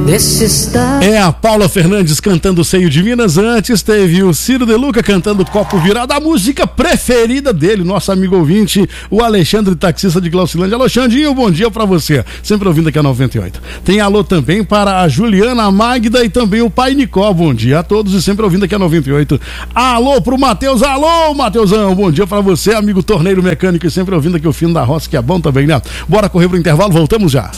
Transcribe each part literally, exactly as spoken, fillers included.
desse estado. É a Paula Fernandes cantando Seio de Minas. Antes teve o Ciro De Luca cantando Copo Virado, a música preferida dele, nosso amigo ouvinte, o Alexandre, taxista de Glaucilândia. Alô, Xandinho, bom dia pra você. Sempre ouvindo aqui a noventa e oito. Tem alô também para a Juliana, a Magda e também o pai Nicó. Bom dia a todos e sempre ouvindo aqui a noventa e oito. Alô pro Matheus, alô, Matheusão. Bom dia pra você, amigo torneiro mecânico e sempre ouvindo aqui o Fino da Roça, que é bom também, né? Bora correr pro intervalo, voltamos já.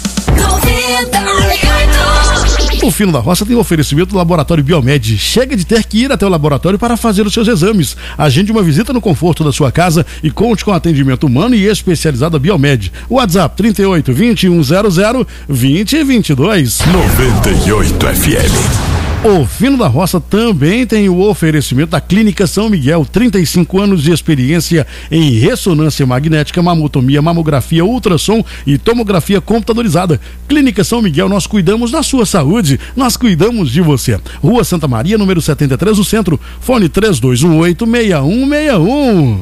O Fino da Roça tem oferecimento do Laboratório Biomed. Chega de ter que ir até o laboratório para fazer os seus exames. Agende uma visita no conforto da sua casa e conte com atendimento humano e especializado Biomed. WhatsApp trinta e oito, vinte e um zero zero, vinte, vinte e dois. noventa e oito F M. O Fino da Roça também tem o oferecimento da Clínica São Miguel, trinta e cinco anos de experiência em ressonância magnética, mamotomia, mamografia, ultrassom e tomografia computadorizada. Clínica São Miguel, nós cuidamos da sua saúde, nós cuidamos de você. Rua Santa Maria, número setenta e três, no centro. Fone três dois um oito, seis um seis um.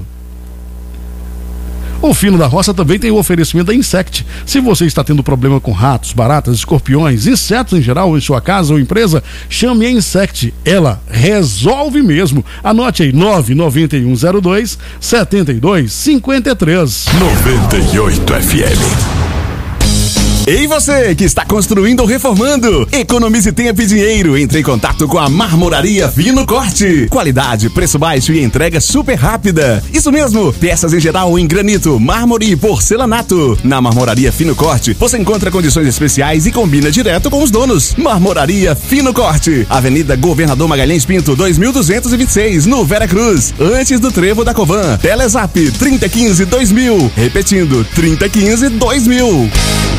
O Fino da Roça também tem o oferecimento da Insect. Se você está tendo problema com ratos, baratas, escorpiões, insetos em geral em sua casa ou empresa, chame a Insect. Ela resolve mesmo. Anote aí, nove nove um zero dois, sete dois cinco três. noventa e oito F M. Ei, você que está construindo ou reformando, economize tempo e dinheiro. Entre em contato com a Marmoraria Fino Corte. Qualidade, preço baixo e entrega super rápida. Isso mesmo, peças em geral em granito, mármore e porcelanato. Na Marmoraria Fino Corte, você encontra condições especiais e combina direto com os donos. Marmoraria Fino Corte, Avenida Governador Magalhães Pinto, dois mil duzentos e vinte e seis, no Vera Cruz, antes do Trevo da Covan. Telezap trinta e quinze, dois mil. Repetindo, trinta e quinze, dois mil.